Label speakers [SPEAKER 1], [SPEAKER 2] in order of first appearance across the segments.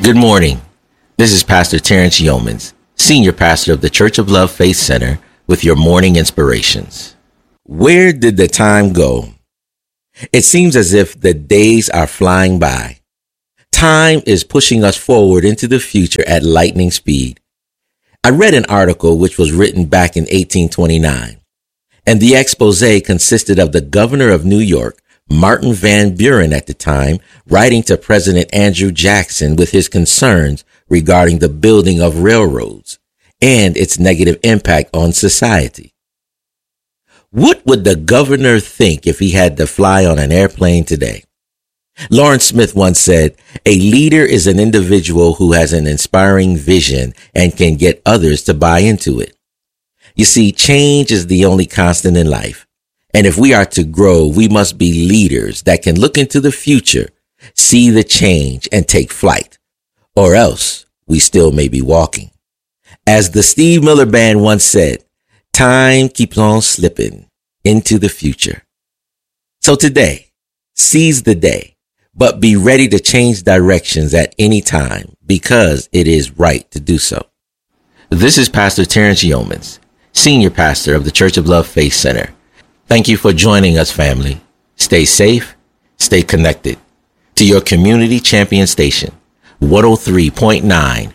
[SPEAKER 1] Good morning. This is Pastor Terrence Yeomans, Senior Pastor of the Church of Love Faith Center, with your morning inspirations. Where did the time go? It seems as if the days are flying by. Time is pushing us forward into the future at lightning speed. I read an article which was written back in 1829, and the expose consisted of the governor of New York, Martin Van Buren at the time, writing to President Andrew Jackson with his concerns regarding the building of railroads and its negative impact on society. What would the governor think if he had to fly on an airplane today? Lawrence Smith once said, "A leader is an individual who has an inspiring vision and can get others to buy into it." You see, change is the only constant in life. And if we are to grow, we must be leaders that can look into the future, see the change, and take flight. Or else we still may be walking. As the Steve Miller Band once said, time keeps on slipping into the future. So today, seize the day. But be ready to change directions at any time because it is right to do so. This is Pastor Terrence Yeomans, Senior Pastor of the Church of Love Faith Center. Thank you for joining us, family. Stay safe, stay connected to your community champion station, 103.9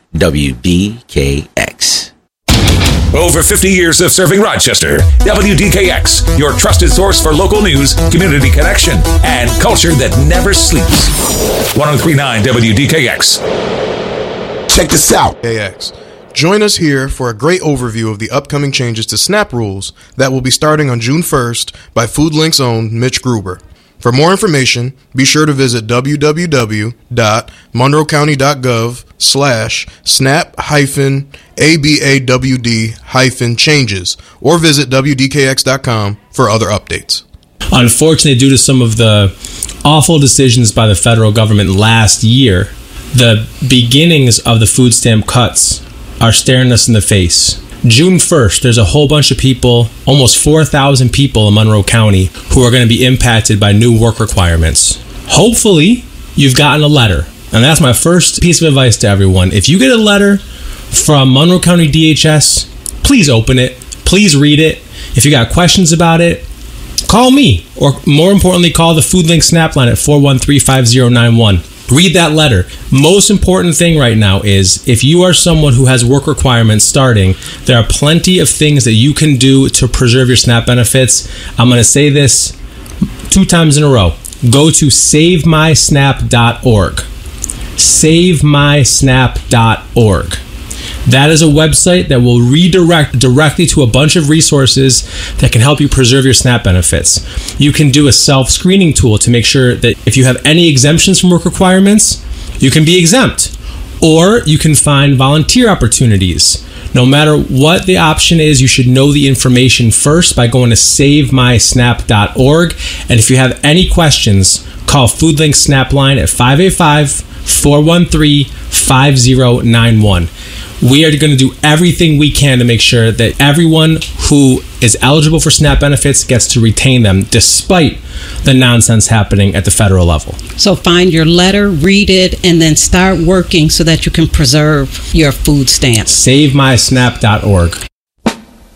[SPEAKER 1] WDKX.
[SPEAKER 2] Over 50 years of serving Rochester, WDKX, your trusted source for local news, community connection, and culture that never sleeps. 103.9 WDKX.
[SPEAKER 3] Check this out.
[SPEAKER 4] KX. Join us here for a great overview of the upcoming changes to SNAP rules that will be starting on June 1st by FoodLink's own Mitch Gruber. For more information, be sure to visit www.monroe-snap-abawd-changes or visit wdkx.com for other updates.
[SPEAKER 5] Unfortunately, due to some of the awful decisions by the federal government last year, the beginnings of the food stamp cuts are staring us in the face. June 1st, there's a whole bunch of people, almost 4,000 people in Monroe County, who are going to be impacted by new work requirements. Hopefully, you've gotten a letter. And that's my first piece of advice to everyone. If you get a letter from Monroe County DHS, please open it. Please read it. If you got questions about it, call me. Or more importantly, call the FoodLink Snap line at 413-5091. Read that letter. Most important thing right now is if you are someone who has work requirements starting, there are plenty of things that you can do to preserve your SNAP benefits. I'm going to say this 2 times in a row. Go to SaveMySnap.org. SaveMySnap.org. That is a website that will redirect directly to a bunch of resources that can help you preserve your SNAP benefits. You can do a self-screening tool to make sure that if you have any exemptions from work requirements, you can be exempt. Or you can find volunteer opportunities. No matter what the option is, you should know the information first by going to SaveMySnap.org. And if you have any questions, call FoodLink Snap line at 585-413-5091. We are going to do everything we can to make sure that everyone who is eligible for SNAP benefits gets to retain them, despite the nonsense happening at the federal level.
[SPEAKER 6] So find your letter, read it, and then start working so that you can preserve your food stamps.
[SPEAKER 5] SaveMySnap.org.